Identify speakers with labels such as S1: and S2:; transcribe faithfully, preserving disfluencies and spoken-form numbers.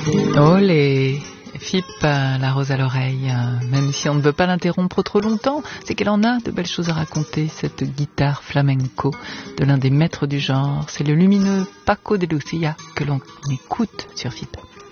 S1: Olé, Fippe, la rose à l'oreille, même si on ne veut pas l'interrompre trop longtemps, c'est qu'elle en a de belles choses à raconter, cette guitare flamenco de l'un des maîtres du genre. C'est le lumineux Paco de Lucia que l'on écoute sur Fippe.